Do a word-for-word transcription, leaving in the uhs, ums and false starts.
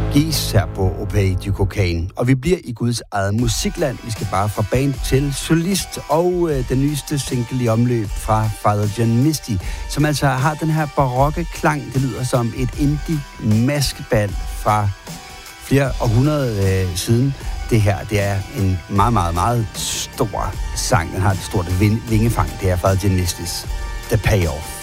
gives her på Opé du Cocaine. Og vi bliver i Guds eget musikland. Vi skal bare fra band til solist, og øh, den nyeste single i omløb fra Father John Misty, som altså har den her barokke klang. Det lyder som et indie-maskeband fra flere århundreder øh, siden. Det her, det er en meget, meget, meget stor sang. Den har et stort vingefang. Det er Father John Misty's The Payoff.